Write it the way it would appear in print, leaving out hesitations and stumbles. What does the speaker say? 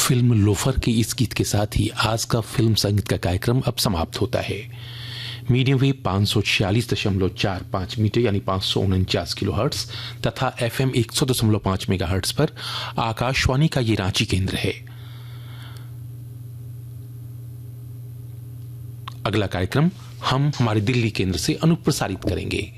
Film loafer के इस गीत के साथ ही आज का फिल्म संगीत का कार्यक्रम अब समाप्त होता है। मीडियम वेव 546.45 मीटर यानी 549 किलोहर्ट्ज तथा FM 100.5 मेगाहर्ट्ज पर आकाशवाणी का ये रांची केंद्र है। अगला कार्यक्रम हम हमारे दिल्ली केंद्र से अनुप्रसारित करेंगे।